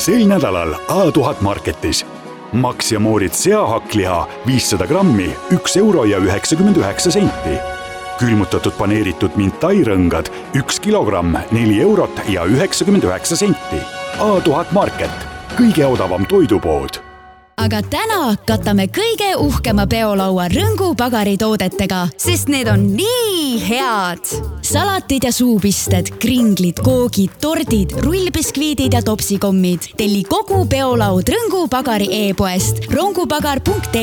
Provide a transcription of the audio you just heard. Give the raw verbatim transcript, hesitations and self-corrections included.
sel nädalal A tuhat Marketis. Max ja Moorit seahakkliha viissada grammi, üks euro ja üheksakümmend üheksa senti. Külmutatud paneeritud mintairõngad, üks kilogramm, neli eurot ja üheksakümmend üheksa senti. A tuhat Market, kõige odavam toidupood. Aga täna katame kõige uhkema peolaua Rõngu pagaritoodetega, sest need on nii head. Salatid ja suupisted, kringlid, koogid, tordid, rullbiskviidid ja topsikommid. Telli kogu peolaud Rõngu pagari e-poest rongupagar punkt ee.